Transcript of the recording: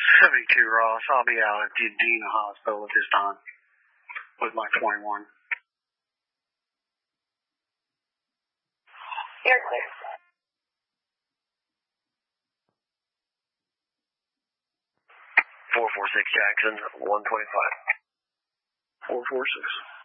72 Ross. I'll be out at the Adena Hospital at this time with my 21. You're clear. 446 Jackson, 125. 446.